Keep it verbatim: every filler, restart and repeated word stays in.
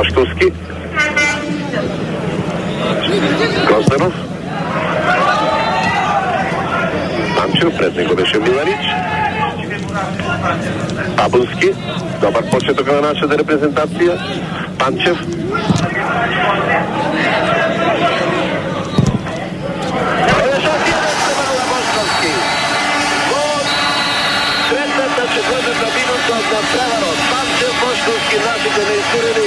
Boszkowski. Kozdanov. Панчев, пред него беше Миланич. Пабунски. Добър почет тук на нашата репрезентация. Панчев. Третата, четвъртата минута от надпреварот. Панчев, Boszkowski, нашите неизкурени